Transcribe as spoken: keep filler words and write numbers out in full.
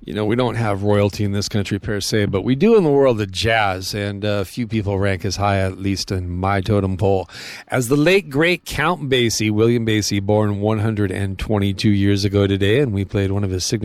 You know, we don't have royalty in this country per se, but we do in the world of jazz, and uh, few people rank as high, at least in my totem pole, as the late, great Count Basie, William Basie, born one hundred twenty-two years ago today, and we played one of his signature